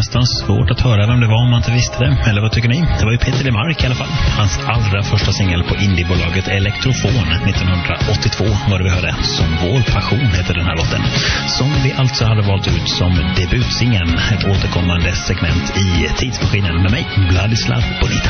nästan svårt att höra vem det var om man inte visste det. Eller vad tycker ni? Det var ju Peter DeMarc i alla fall. Hans allra första singel på indiebolaget Elektrofon 1982 var det vi hörde. Som vår passion heter den här låten. Som vi alltså hade valt ut som debutsingen. Ett återkommande segment i Tidsmaskinen med mig, Vladislav Bonita.